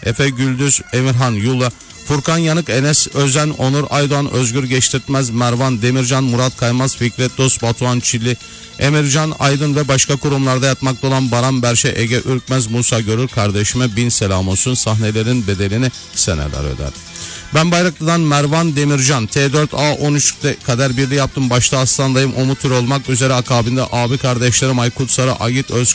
Efe Güldüz, Emirhan Yula, Furkan Yanık, Enes Özen, Onur Aydoğan, Özgür Geçtirtmez, Mervan Demircan, Murat Kaymaz, Fikret Dost, Batuhan Çilli, Emircan Aydın ve başka kurumlarda yatmakta olan Baran Berşe, Ege Ürkmez, Musa Görür kardeşime bin selam olsun. Sahnelerin bedelini seneler öder. Ben Bayraklı'dan Mervan Demircan, T4A13'te kader birliği yaptım. Başta Aslan'dayım, Umut Tür olmak üzere akabinde abi kardeşlerim Aykut Sarı, Agit Öz